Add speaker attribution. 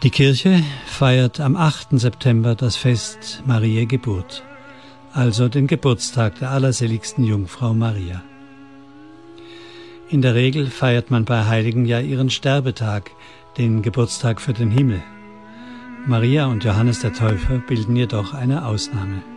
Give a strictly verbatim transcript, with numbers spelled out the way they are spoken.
Speaker 1: Die Kirche feiert am achten September das Fest Mariä Geburt, also den Geburtstag der allerseligsten Jungfrau Maria. In der Regel feiert man bei Heiligen ja ihren Sterbetag, den Geburtstag für den Himmel. Maria und Johannes der Täufer bilden jedoch eine Ausnahme.